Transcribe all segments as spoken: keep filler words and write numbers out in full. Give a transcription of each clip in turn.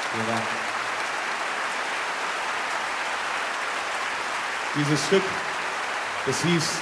Vielen Dank. Dieses Stück, es hieß,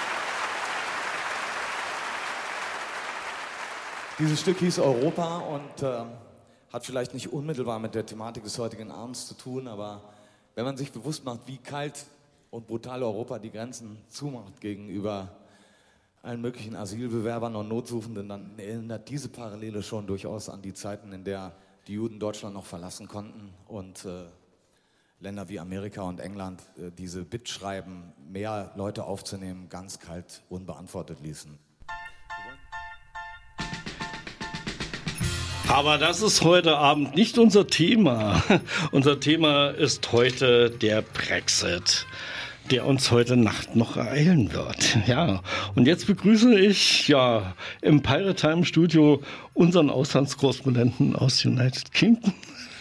dieses Stück hieß Europa und äh, hat vielleicht nicht unmittelbar mit der Thematik des heutigen Abends zu tun, aber wenn man sich bewusst macht, wie kalt und brutal Europa die Grenzen zumacht gegenüber allen möglichen Asylbewerbern und Notsuchenden, dann erinnert diese Parallele schon durchaus an die Zeiten, in der die Juden Deutschland noch verlassen konnten und äh, Länder wie Amerika und England äh, diese Bittschreiben, mehr Leute aufzunehmen, ganz kalt unbeantwortet ließen. Aber das ist heute Abend nicht unser Thema. Unser Thema ist heute der Brexit, der uns heute Nacht noch ereilen wird. Ja, und jetzt begrüße ich ja im Pirate Time Studio unseren Auslandskorrespondenten aus United Kingdom.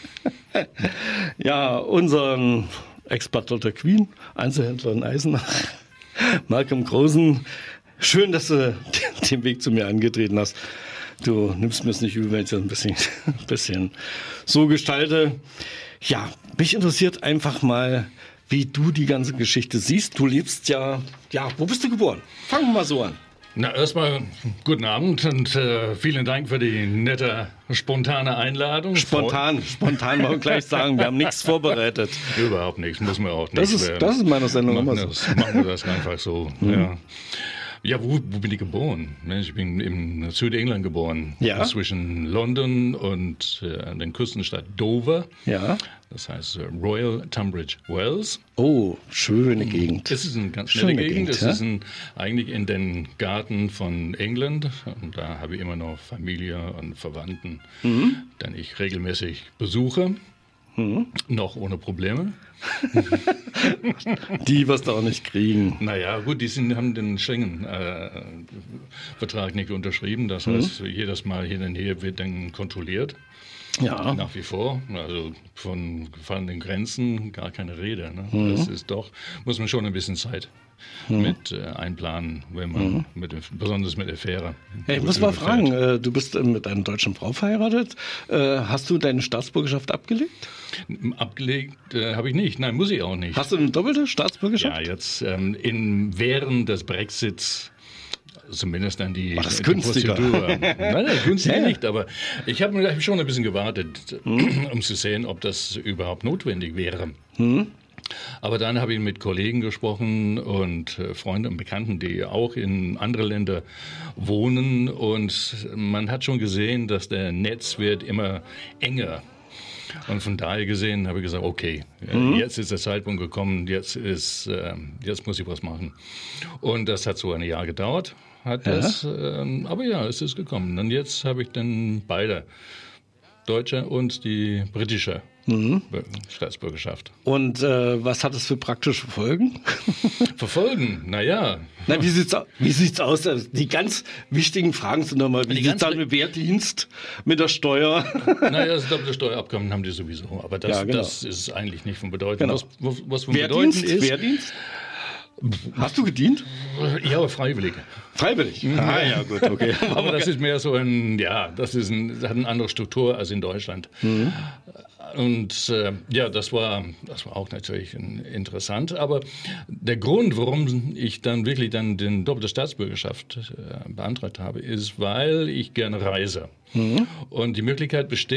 Ja, unseren Ex-Bud Doctor Queen, Einzelhändler in Eisenach, Malcolm Grosen. Schön, dass du den Weg zu mir angetreten hast. Du nimmst mir es nicht übel, wenn ich das ein bisschen, ein bisschen so gestalte. Ja, mich interessiert einfach mal, wie du die ganze Geschichte siehst. Du lebst ja, ja, wo bist du geboren? Fangen wir mal so an. Na, erstmal guten Abend und äh, vielen Dank für die nette, spontane Einladung. Spontan, spontan wollen wir gleich sagen, wir haben nichts vorbereitet. Überhaupt nichts, muss man auch nicht. Das ist, das ist meine Sendung machen immer das, so. Machen wir das einfach so, mhm. ja. Ja, wo, wo bin ich geboren? Ich bin in Südengland geboren, ja? zwischen London und äh, der Küstenstadt Dover. Ja. Das heißt äh, Royal Tunbridge Wells. Oh, schöne Gegend. Es ist eine ganz schöne nette Gegend. Es ja? ist ein, eigentlich in den Garten von England. Und da habe ich immer noch Familie und Verwandten, mhm. den ich regelmäßig besuche. Mhm. Noch ohne Probleme. Die wirst du auch nicht kriegen. Naja, gut, die sind, haben den Schengen-Vertrag äh, nicht unterschrieben. Das mhm. heißt, jedes Mal hier und hier wird dann kontrolliert. Ja. Nach wie vor. Also von gefallenen Grenzen gar keine Rede. Ne? Mhm. Das ist doch, muss man schon ein bisschen Zeit mhm. mit äh, einplanen, wenn man, mhm. mit, besonders mit der Fähre. Ja, ich muss mal fragen, äh, du bist äh, mit einer deutschen Frau verheiratet. Äh, hast du deine Staatsbürgerschaft abgelegt? Abgelegt äh, habe ich nicht. Nein, muss ich auch nicht. Hast du eine doppelte Staatsbürgerschaft? Ja, jetzt ähm, in, während des Brexits. Zumindest dann die, War das die günstiger? Prozedur. Nein, günstiger ja. nicht, aber ich habe hab schon ein bisschen gewartet, hm. um zu sehen, ob das überhaupt notwendig wäre. Hm. Aber dann habe ich mit Kollegen gesprochen und äh, Freunden und Bekannten, die auch in andere Länder wohnen, und man hat schon gesehen, dass der Netz wird immer enger. Und von daher gesehen habe ich gesagt, okay, mhm. jetzt ist der Zeitpunkt gekommen, jetzt, ist, äh, jetzt muss ich was machen. Und das hat so ein Jahr gedauert, hat ja. das, äh, aber ja, es ist gekommen. Und jetzt habe ich dann beide, deutsche und die britische mhm. Staatsbürgerschaft. Und äh, was hat es für praktische Folgen? Verfolgen, naja. Na, wie sieht's, wie sieht's aus? Die ganz wichtigen Fragen sind nochmal, wie sieht's dann mit Wehrdienst, mit der Steuer? Naja, das doppelte Steuerabkommen haben die sowieso, aber das, ja, genau. das ist eigentlich nicht von Bedeutung. Genau. Was, was von Wehrdienst, Bedeutung ist... Wehrdienst? Hast du gedient? Ja, aber freiwillig. Freiwillig? Mhm. Ah ja, gut, okay. Aber das ist mehr so ein, ja, das ist ein, das hat eine andere Struktur als in Deutschland. Mhm. Und äh, ja, das war, das war auch natürlich interessant. Aber der Grund, warum ich dann wirklich dann den doppelte Staatsbürgerschaft äh, beantragt habe, ist, weil ich gerne reise. Mhm. Und die Möglichkeit besteht,